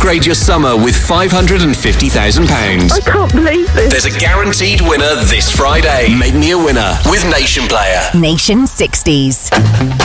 upgrade your summer with £550,000. I can't believe this. There's a guaranteed winner this Friday. Make me a winner with Nation Player. Nation 60s.